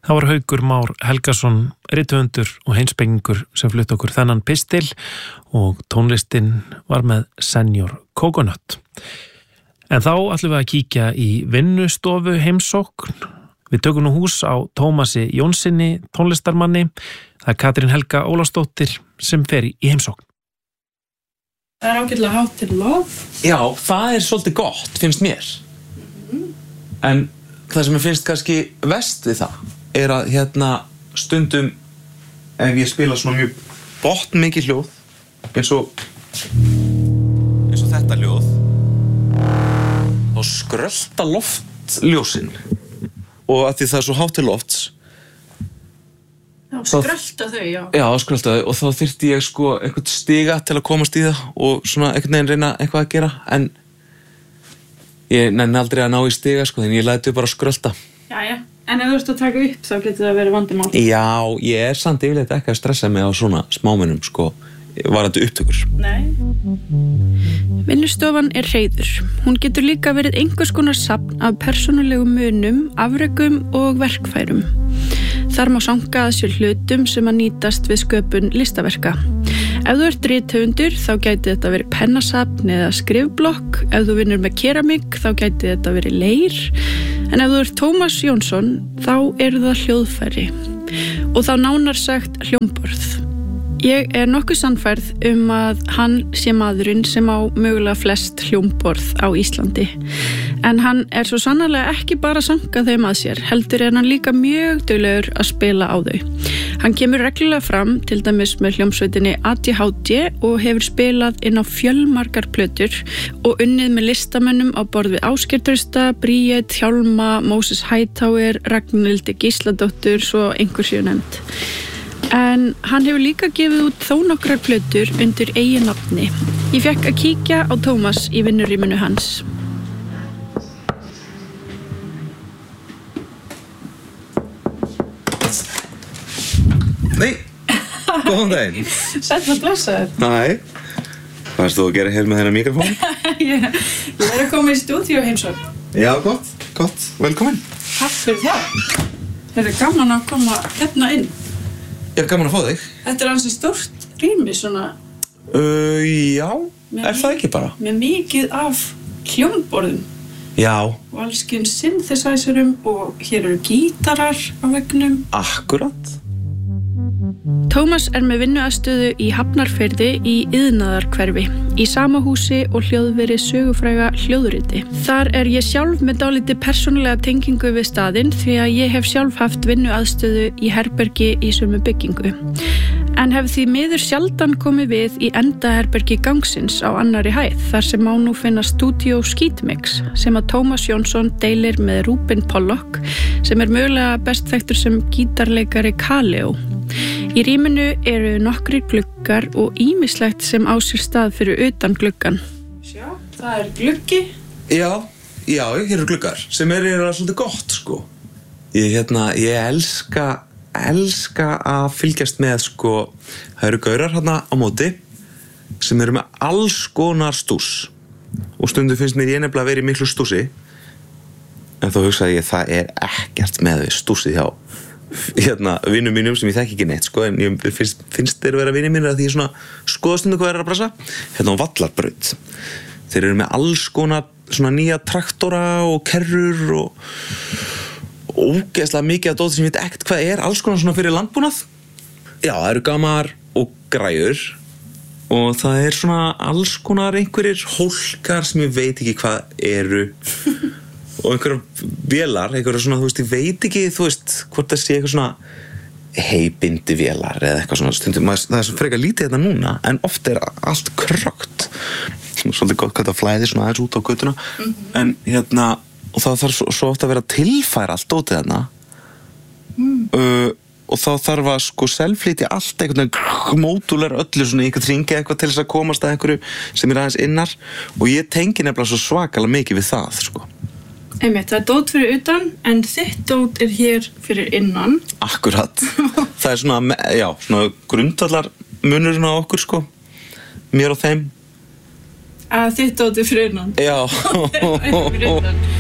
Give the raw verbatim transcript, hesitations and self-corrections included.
Það var Haukur Már Helgason, rithöfundur og heimspekingur sem flutti okkur þennan pistil og tónlistin var með Senior Coconut. En þá ætlum við að kíkja í vinnustofu heimsókn. Við tökum nú hús á Tómasi Jónssoni, tónlistarmanni. Það er Katrín Helga Ólafsdóttir sem fer í heimsókn. Það er ágætlega hátt til lof. Já, það er svolítið gott, finnst mér. Mm-hmm. En það sem ég finnst kannski verst við það er að hérna stundum ef ég spila svona mjög botnmikið hljóð eins og eins og þetta hljóð þá skrölda loftljósin og að því það er svo hátt til lofts Já, skrölda þau, já. Já, skrölda þau og þá þyrfti ég sko eitthvað stiga til að komast í það og svona einhvern veginn reyna eitthvað að gera en ég nenni aldrei að ná í stiga sko þannig ég læti bara skrölda. Jæja, en ef þú ert að taka upp þá getur það verið vandamál. Já, ég er samt yfirleitt ekki að stressa mig á svona smámunum sko varandi upptökur. Nei. Vinnustofan er hreiður. Hún getur líka verið einhvers konar safn af persónulegum munum, afrekum og verkfærum. Þar má sanga að sér hlutum sem að nýtast við sköpun listaverka. Ef þú ert rithöfundur þá gæti þetta verið pennasafn eða skrifblokk. Ef þú vinnur með keramík þá gæti þetta verið leir. En ef þú ert Tómas Jónsson þá eru það hljóðfæri. Og þá nánar sagt hljómborð. Ég er nokkuð sannfærð um að hann sé maðurinn sem á mögulega flest hljómborð á Íslandi. En hann er svo sannarlega ekki bara að sanga þeim að sér, heldur er hann líka mjög duglegur að spila á þau. Hann kemur reglulega fram, til dæmis með hljómsveitinni A D H D og hefur spilað inn á fjölmargar plötur og unnið með listamönnum á borð við Ásgeir Trausta, Bríet, Hjálma, Moses Hightower, Ragnhildi Gísladóttur, svo einhver séu nefnd. En hann hefur líka gefið út þó nokkrar plötur undir eigin nafni. Ég fekk að kíkja á Tómas í vinnurýminu hans. Nei, góðan daginn. Sæll að blessa þér. Næ, hvað erst þú að gera hér með þennan mikrofón? ég, ég er að koma í stúdíu heimsókn. Já, gott, gott, velkomin. Takk fyrir það. Þetta er gaman að koma hérna inn. Ég er gaman að fá þig. Þetta er ansi stórt rými svona. Uh, já, með er það ekki bara? Með mikið af hljómborðum. Já. Og allskins synthesizerum og hér eru gítarar á veggnum. Akkurat. Tómas er með vinnuaðstöðu í Hafnarfirði í Iðnaðarhverfi, í sama húsi og hljóðveri sögufræga hljóðriti. Þar er ég sjálf með dálítið persónulega tengingu við staðinn því að ég hef sjálf haft vinnuaðstöðu í herbergi í sömu byggingu. En hef því miður sjaldan komið við í endaherbergi gangsins á annarri hæð, þar sem má nú finna Studio Skítmix sem að Tómas Jónsson deilir með Rúben Pollock sem er mögulega best þekktur sem gítarleikari Kaleo. Í rýminu eru nokkrir gluggar og ýmislegt sem á sér stað fyrir utan gluggan. Sjá, það er gluggi. Já, já, hér eru gluggar sem er er svolítið gott, sko. Ég, hérna, ég elska, elska að fylgjast með, sko, það eru gaurar hérna á móti sem eru með alls konar stús og stundum finnst mér ég nefnilega að vera í miklu stúsi en þá hugsaði ég það er ekkert með við stúsið hjá hérna vinnum mínum sem ég þekki ekki neitt sko, en ég finnst, finnst þeir vera vinnir mínir að því ég svona skoðastundu hvað er að brasa hérna á Vallarbraut þeir eru með alls konar svona nýja traktora og kerrur og ógeðslega mikið að dóti sem ég veit ekkert hvað er alls konar svona fyrir landbúnað já, það eru gamar og græjur og það er svona alls konar einhverjir hólkar sem ég veit ekki hvað eru og einhverjar vélar, einhverjar svona, þú veist, ég veit ekki, þú veist, hvort það sé eitthvað svona heibindi vélar eða eitthvað svona stundum, það er svona frekar lítið þetta núna, en oft er allt krökt, svolítið gott hvað það flæðir svona aðeins út á götuna, mm-hmm. en hérna, og það þarf svo, svo oft að vera að tilfæra allt dótið þarna, mm. uh, og þá þarf að sko selflýti allt einhvern veginn módular öllu svona í einhvern hringi eitthvað til þess að komast að einhverju sem er aðeins innar, og ég tengi nefnilega svo svakalega mikið við það, sko. Einmitt, það er dót fyrir utan, en þitt dót er hér fyrir innan. Akkurat. Það er svona, já, svona grundvallar munurinn á okkur, sko. Mér og þeim. Að þitt dót er fyrir innan. Já. Fyrir utan.